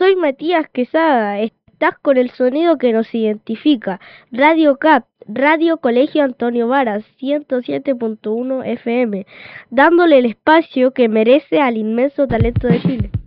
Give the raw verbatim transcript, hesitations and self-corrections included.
soy Matías Quesada. Estás con el sonido que nos identifica. Radio C A P, Radio Colegio Antonio Varas, ciento siete punto uno F M, dándole el espacio que merece al inmenso talento de Chile.